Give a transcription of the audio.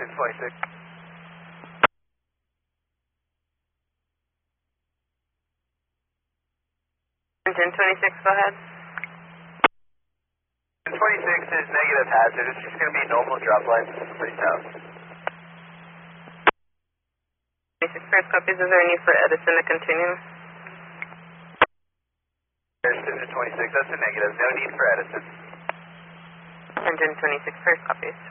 Engine 26. Engine 26, go ahead. Engine 26 is negative hazard. It's just going to be normal drop line. Pretty south. 26 first copies. Is there a need for Edison to continue? There's Engine 26. That's a negative. No need for Edison. Engine 26 first copies.